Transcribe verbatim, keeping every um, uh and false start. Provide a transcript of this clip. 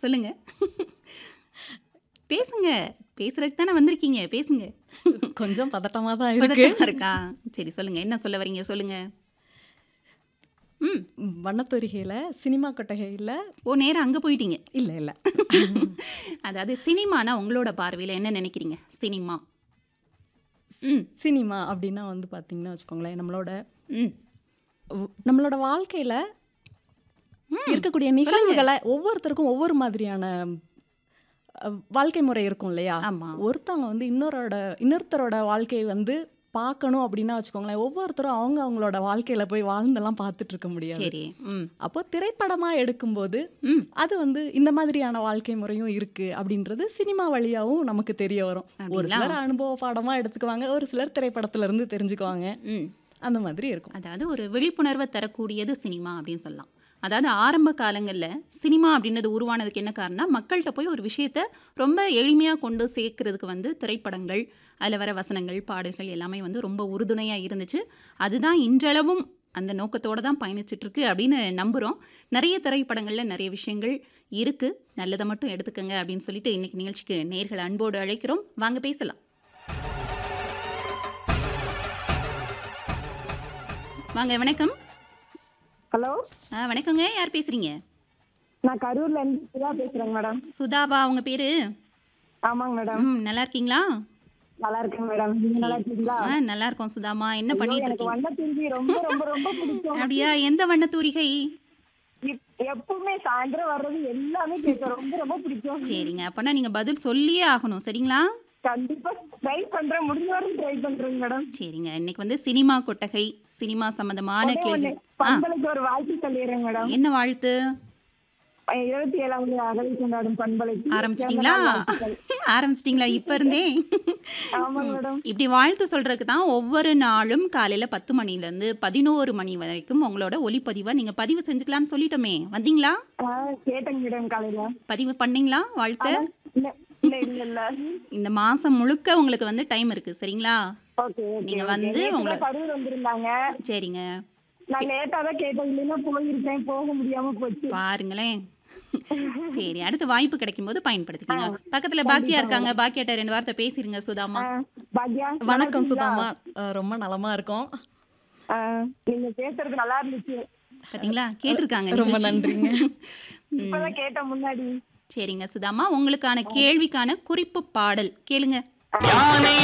சொல்லுங்க. பேசுங்க. பேசுறதுக்கு தானே வந்திருக்கீங்க. பேசுங்க. கொஞ்சம் பதட்டமா தான் இருக்கு. பதட்டமா இருக்கா? சரி சொல்லுங்க. என்ன சொல்ல வரீங்க? சொல்லுங்க. ம். வண்ணத்தூரிகையில சினிமா கொட்டகையில ஓ நேரா அங்க போயிட்டீங்க. இல்ல இல்ல. அதாவது சினிமானா உங்களோட பார்வையில என்ன நினைக்கிறீங்க? சினிமா. ம். சினிமா அப்படின்னா வந்து பார்த்தீங்கன்னா வச்சுக்கோங்களேன், நம்மளோட ம். வ்- நம்மளோட வாழ்க்கையில இருக்கக்கூடிய நிகழ்வுகளை ஒவ்வொருத்தருக்கும் ஒவ்வொரு மாதிரியான அஹ், வாழ்க்கை முறை இருக்கும் இல்லையா? ஆமா. ஒருத்தவங்க வந்து இன்னொரோட இன்னொருத்தரோட வாழ்க்கையை வந்து பார்க்கணும் அப்படின்னா வச்சுக்கோங்களேன், ஒவ்வொருத்தரும் அவங்க அவங்களோட வாழ்க்கையில போய் வாழ்ந்தெல்லாம் பார்த்துட்டு இருக்க முடியாது. சரி. ம். அப்போ திரைப்படமா எடுக்கும்போது ம். அது வந்து இந்த மாதிரியான வாழ்க்கை முறையும் இருக்கு அப்படின்றது சினிமா வழியாவும் நமக்கு தெரிய வரும். ஒரு அப்படிங்களா? சிலர் அனுபவ பாடமா எடுத்துக்குவாங்க, ஒரு சிலர் திரைப்படத்துல இருந்து தெரிஞ்சுக்குவாங்க. ம். அந்த மாதிரி இருக்கும். அதாவது ஒரு விழிப்புணர்வை தரக்கூடியது சினிமா அப்படின்னு சொல்லலாம். அதாவது ஆரம்ப காலங்களில் சினிமா அப்படின்றது உருவானதுக்கு என்ன காரணம், மக்கள்கிட்ட போய் ஒரு விஷயத்த ரொம்ப எளிமையாக கொண்டு சேர்க்கறதுக்கு வந்து திரைப்படங்கள், அதில் வர வசனங்கள், பாடல்கள் எல்லாமே வந்து ரொம்ப உறுதுணையாக இருந்துச்சு. அதுதான் இன்றளவும் அந்த நோக்கத்தோடு தான் பயணிச்சுட்டு இருக்கு அப்படின்னு நம்புகிறோம். நிறைய திரைப்படங்களில் நிறைய விஷயங்கள் இருக்குது, நல்லதை மட்டும் எடுத்துக்கங்க அப்படின்னு சொல்லிட்டு இன்னைக்கு நிகழ்ச்சிக்கு நேயர்களை அன்போடு அழைக்கிறோம். வாங்க பேசலாம். வாங்க. வணக்கம். ஹலோ, ஆ வணக்கங்க. யார் பேசுறீங்க? நான் கரூர்ல இருந்து சுதா பேசுறேங்க மேடம். சுதாவா உங்க பேரு? ஆமாங்க மேடம். ம் நல்லா இருக்கீங்களா? நல்லா இருக்கேங்க மேடம். நீங்க நல்லா இருக்கீங்களா? ஆ நல்லா இருக்கோம் சுதாமா. என்ன ஐயோ, பண்ணிட்டு எனக்கு இருக்கீங்க? வண்ணத்தூரிகை ரொம்ப ரொம்ப ரொம்ப பிடிக்கும். அப்படியா? எந்த வண்ண தூரிகை? இப்- எப்பவுமே சாயந்தரம் வர்றது எல்லாமே கேட்க ரொம்ப ரொம்ப பிடிக்கும். சரிங்க. அப்பனா நீங்க பதில் சொல்லியே ஆகணும். சரிங்களா? கண்டிப்பா ட்ரை பண்றேன், முடிஞ்ச வரைக்கும் ட்ரை பண்றேங்க மேடம். சரிங்க. இன்னைக்கு வந்து சினிமா கொட்டகை, சினிமா சம்பந்தமான ஒண்ணே கேள்வி. ஒண்ணு, ஆ பண்பலைக்கு ஒரு வாழ்த்து சொல்லிடுறேன் மேடம். என்ன வாழ்த்து? இருபத்தி ஏழாம் அகவை கொண்டாடும் பண்பலைக்கு ஆரம்பிச்சிட்டிங்களா? ஆரம்பிச்சிட்டிங்களா இப்ப இருந்தே? ஆமாங்க மேடம். இப்படி வாழ்த்து சொல்றதுக்கு தான் ஒவ்வொரு நாளும் காலையில பத்து மணிலேருந்து பதினோரு மணி வரைக்கும் உங்களோட ஒளிப்பதிவை நீங்க பதிவு செஞ்சுக்கலாம்னு சொல்லிட்டோமே, வந்தீங்களா? ஆ, கேட்டேங்க மேடம் காலையில. பதிவு பண்ணீங்களா வாழ்த்து? இல்ல இல்ல இல்ல இல்ல. இந்த மாசம் முழுக்க உங்களுக்கு வந்து டைம் இருக்கு. சரிங்களா? Okay okay. நீங்க ஓகே. வந்து நேத்து உங்களை தான் கரூர் வந்திருந்தாங்க. சரிங்க. நான் லேட்டா தான் கேட்டேன், இல்லைன்னா போயிருக்கேன், போக முடியாம போச்சு. பாருங்களேன். சரி, அடுத்து வாய்ப்பு கிடைக்கும் போது பயன்படுத்திக்கோங்க. பக்கத்துல பாக்கியா இருக்காங்க. பாக்கியாட்ட ரெண்டு வார்த்தை பேசிருங்க சுதாமா. ஆ, பாக்யா வணக்கம் நல்லா சுதாமா. அஹ், ரொம்ப நலமா இருக்கோம். இருக்கீங்களா? ஆ, நீங்க பேசுறது நல்லா இருந்துச்சு. பாத்தீங்களா? கேட்டிருக்காங்க. ரொம்ப நிகழ்ச்சி. நன்றிங்க. ம், இப்பதான் கேட்டேன் முன்னாடி. சரிங்க சுதாமா. உங்களுக்கான கேள்விக்கான குறிப்பு பாடல் கேளுங்க.